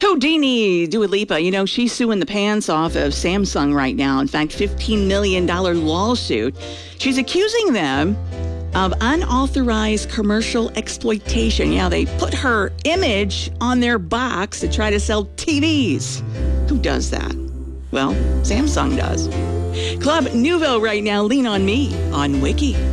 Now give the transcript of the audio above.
Houdini, Dua Lipa, she's suing the pants off of Samsung right now. In fact, $15 million lawsuit. She's accusing them of unauthorized commercial exploitation. Yeah, they put her image on their box to try to sell TVs. Who does that? Well, Samsung does. Club Nouveau right now, Lean on Me on Wiki.